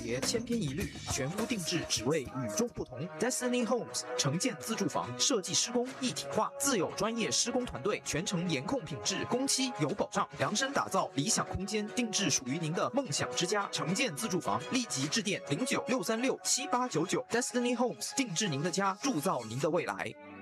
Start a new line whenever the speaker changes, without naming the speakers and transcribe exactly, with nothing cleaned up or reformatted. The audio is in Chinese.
别，千篇一律，全屋定制，只为与众不同。Destiny Homes 城建自住房设计施工一体化，自有专业施工团队，全程严控品质，工期有保障，量身打造理想空间，定制属于您的梦想之家。城建自住房，立即致电零九六三六七八九九 Destiny Homes 定制您的家，铸造您的未来。